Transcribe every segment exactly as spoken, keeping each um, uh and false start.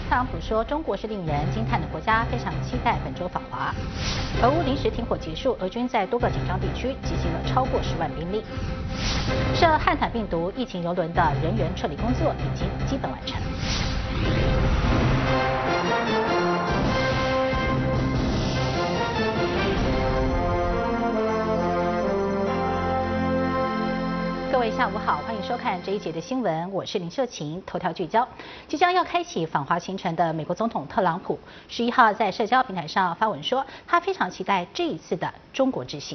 特朗普说，中国是令人惊叹的国家，非常期待本周访华。俄乌临时停火结束，俄军在多个紧张地区集结了超过十万兵力。涉汉坦病毒疫情邮轮的人员撤离工作已经基本完成。各位下午好，欢迎收看这一节的新闻，我是林秀琴。头条聚焦：即将要开启访华行程的美国总统特朗普，十一号在社交平台上发文说，他非常期待这一次的中国之行。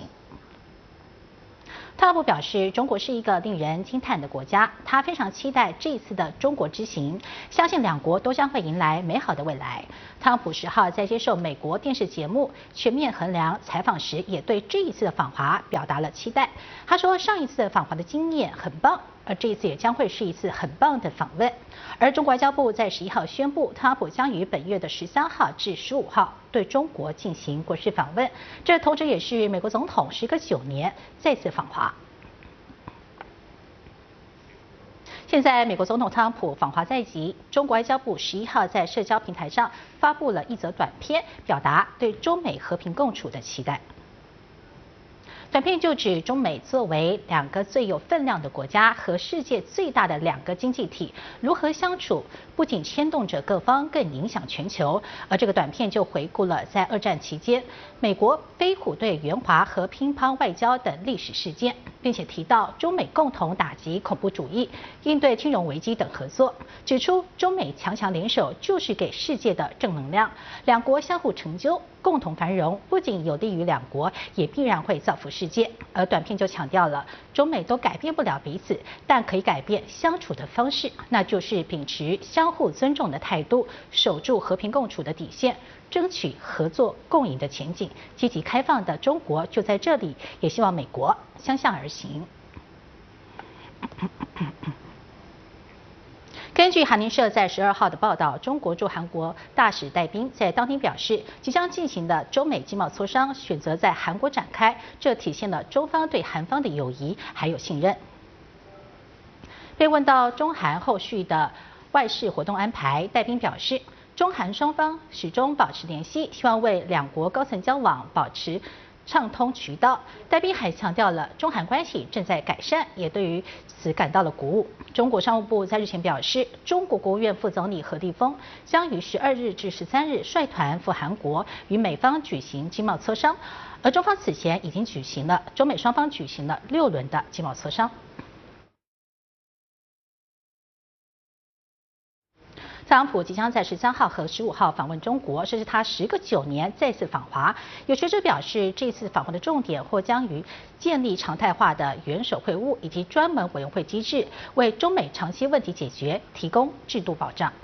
特朗普表示，中国是一个令人惊叹的国家，他非常期待这一次的中国之行，相信两国都将会迎来美好的未来。特朗普十号在接受美国电视节目《全面衡量》采访时，也对这一次的访华表达了期待。他说，上一次的访华的经验很棒，而这一次也将会是一次很棒的访问。而中国外交部在十一号宣布，特朗普将于本月的十三号至十五号对中国进行国事访问，这同时也是美国总统时隔九年再次访华。现在，美国总统特朗普访华在即，中国外交部十一号在社交平台上发布了一则短片，表达对中美和平共处的期待。短片就指中美作为两个最有分量的国家和世界最大的两个经济体如何相处，不仅牵动着各方，更影响全球。而这个短片就回顾了在二战期间美国飞虎队援华和乒乓外交等历史事件，并且提到中美共同打击恐怖主义、应对金融危机等合作，指出中美强强联手就是给世界的正能量，两国相互成就、共同繁荣，不仅有利于两国，也必然会造福世界。而短片就强调了，中美都改变不了彼此，但可以改变相处的方式，那就是秉持相互尊重的态度，守住和平共处的底线，争取合作共赢的前景。积极开放的中国就在这里，也希望美国相向而行。根据韩联社在十二号的报道，中国驻韩国大使戴斌在当天表示，即将进行的中美经贸磋商选择在韩国展开，这体现了中方对韩方的友谊还有信任。被问到中韩后续的外事活动安排，戴斌表示，中韩双方始终保持联系，希望为两国高层交往保持畅通渠道。戴斌还强调了中韩关系正在改善，也对于此感到了鼓舞。中国商务部在日前表示，中国国务院副总理何立峰将于十二日至十三日率团赴韩国，与美方举行经贸磋商。而中方此前已经举行了中美双方举行了六轮的经贸磋商。特朗普即将在十三号和十五号访问中国，这是他时隔九年再次访华。有学者表示，这次访华的重点或将于建立常态化的元首会晤以及专门委员会机制，为中美长期问题解决提供制度保障。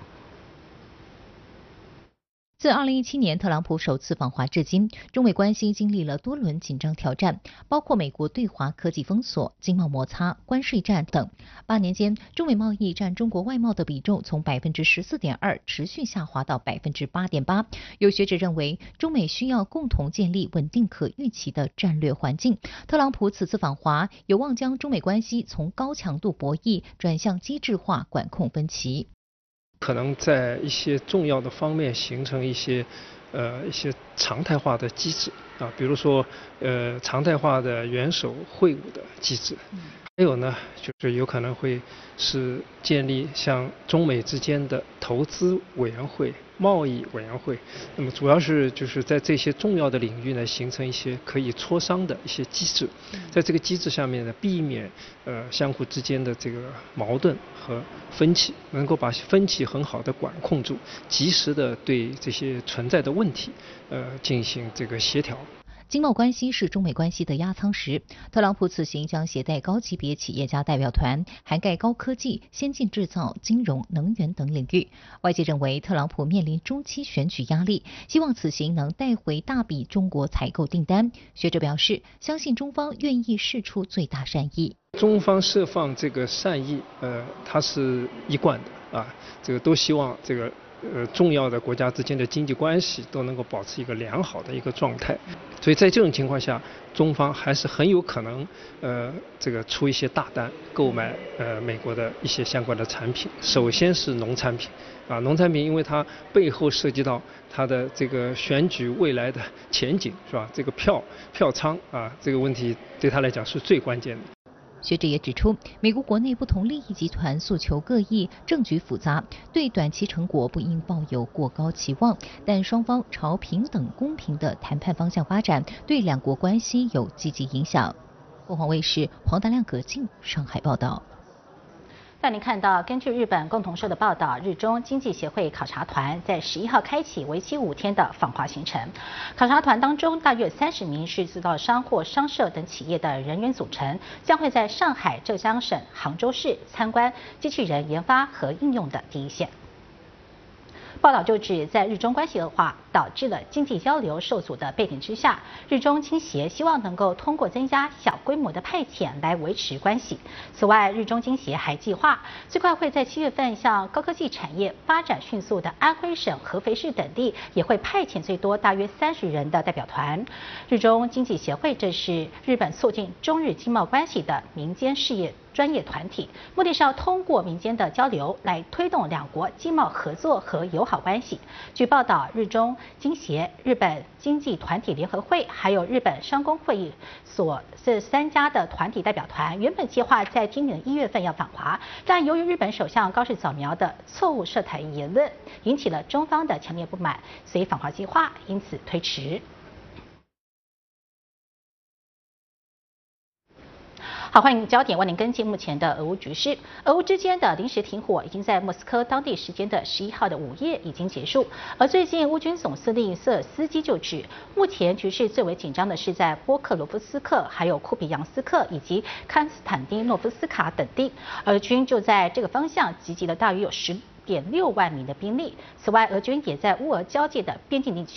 自二零一七年特朗普首次访华至今，中美关系经历了多轮紧张挑战，包括美国对华科技封锁、经贸摩擦、关税战等。八年间，中美贸易占中国外贸的比重从百分之十四点二持续下滑到百分之八点八。有学者认为，中美需要共同建立稳定可预期的战略环境。特朗普此次访华有望将中美关系从高强度博弈转向机制化管控分歧。 可能在一些重要的方面形成一些，呃，一些常态化的机制啊，比如说，呃，常态化的元首会晤的机制。还有呢，就是有可能会是建立像中美之间的投资委员会、贸易委员会。那么主要是就是在这些重要的领域呢，形成一些可以磋商的一些机制，在这个机制下面呢，避免呃相互之间的这个矛盾和分歧，能够把分歧很好的管控住，及时的对这些存在的问题呃进行这个协调。 经贸关系是中美关系的压舱石。特朗普此行将携带高级别企业家代表团，涵盖高科技、先进制造、金融、能源等领域。外界认为，特朗普面临中期选举压力，希望此行能带回大笔中国采购订单。学者表示，相信中方愿意释出最大善意。 中方释放这个善意，呃，它是一贯的。 啊，这个都希望这个呃重要的国家之间的经济关系都能够保持一个良好的一个状态。所以在这种情况下，中方还是很有可能呃这个出一些大单购买呃美国的一些相关的产品。首先是农产品啊，农产品因为它背后涉及到它的这个选举未来的前景，是吧？这个票票仓啊这个问题对他来讲是最关键的。 学者也指出，美国国内不同利益集团诉求各异，政局复杂，对短期成果不应抱有过高期望。但双方朝平等公平的谈判方向发展，对两国关系有积极影响。凤凰卫视黄达亮、葛静上海报道。 带您看到，根据日本共同社的报道，日中经济协会考察团在十一号开启为期五天的访华行程。考察团当中，大约三十名是制造商或商社等企业的人员组成，将会在上海、浙江省杭州市参观机器人研发和应用的第一线。报道就指，在日中关系恶化导致了经济交流受阻的背景之下，日中经协希望能够通过增加小规模的派遣来维持关系。此外，日中经协还计划最快会在七月份向高科技产业发展迅速的安徽省合肥市等地也会派遣最多大约三十人的代表团。日中经济协会这是日本促进中日经贸关系的民间事业专业团体，目的是要通过民间的交流来推动两国经贸合作和友好关系。据报道，日中经协、日本经济团体联合会还有日本商工会议所这三家的团体代表团，原本计划在今年一月份要访华，但由于日本首相高市早苗的错误涉台言论，引起了中方的强烈不满，所以访华计划因此推迟。好，欢迎焦点为您跟进目前的俄乌局势。俄乌之间的临时停火已经在莫斯科当地时间的十一号的午夜已经结束。而最近乌军总司令瑟尔斯基就指，目前局势最为紧张的是在波克罗夫斯克、还有库比扬斯克以及康斯坦丁诺夫斯卡等地，俄军就在这个方向集结了大约有十点六万名的兵力。此外，俄军也在乌俄交界的边境地区